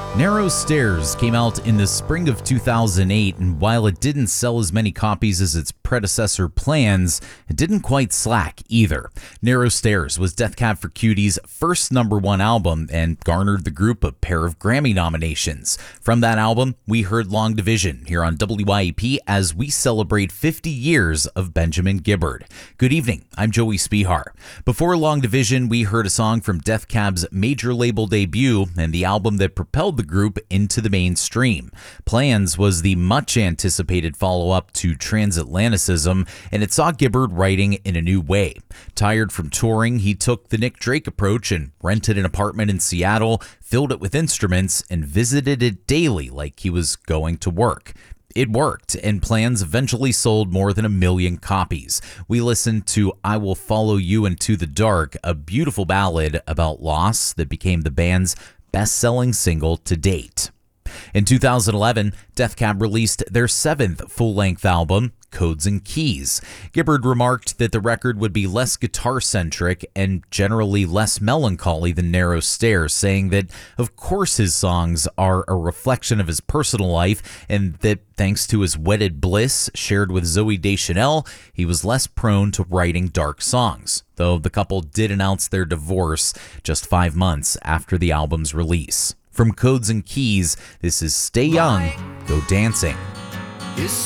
Narrow Stairs came out in the spring of 2008, and while it didn't sell as many copies as its predecessor Plans, it didn't quite slack either. Narrow Stairs was Death Cab for Cutie's first #1 album and garnered the group a pair of Grammy nominations. From that album, we heard Long Division here on WYAP as we celebrate 50 years of Benjamin Gibbard. Good evening, I'm Joey Spihar. Before Long Division, we heard a song from Death Cab's major label debut and the album that propelled the group into the mainstream. Plans was the much-anticipated follow-up to Transatlanticism, and it saw Gibbard writing in a new way. Tired from touring, he took the Nick Drake approach and rented an apartment in Seattle, filled it with instruments, and visited it daily like he was going to work. It worked, and Plans eventually sold more than 1 million copies. We listened to I Will Follow You Into the Dark, a beautiful ballad about loss that became the band's best-selling single to date. In 2011, Death Cab released their 7th full-length album, Codes and Keys. Gibbard remarked that the record would be less guitar-centric and generally less melancholy than Narrow Stairs, saying that, of course, his songs are a reflection of his personal life and that thanks to his wedded bliss shared with Zooey Deschanel, he was less prone to writing dark songs, though the couple did announce their divorce just 5 months after the album's release. From Codes and Keys, this is Stay Young, Go Dancing. Is